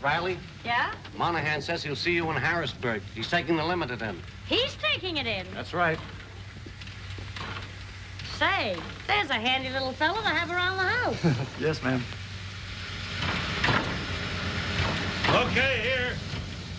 Riley. Yeah? Monahan says he'll see you in Harrisburg. He's taking the limited in. He's taking it in. That's right. Say, there's a handy little fella to have around the house. Yes, ma'am.